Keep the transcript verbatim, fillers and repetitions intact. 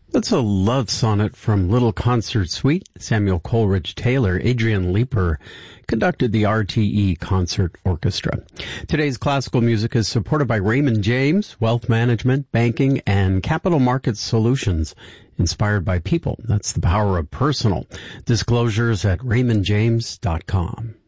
That's a love sonnet from Little Concert Suite. Samuel Coleridge Taylor, Adrian Leeper conducted the R T E Concert Orchestra. Today's classical music is supported by Raymond James, Wealth Management, Banking, and Capital Markets Solutions. Inspired by people. That's the power of personal. Disclosures at raymond james dot com.